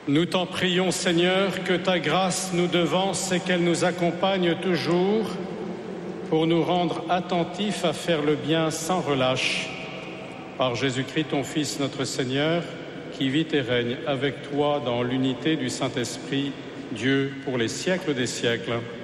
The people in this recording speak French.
Nous t'en prions, Seigneur, que ta grâce nous devance et qu'elle nous accompagne toujours pour nous rendre attentifs à faire le bien sans relâche. Par Jésus-Christ, ton Fils, notre Seigneur, qui vit et règne avec toi dans l'unité du Saint-Esprit, Dieu pour les siècles des siècles.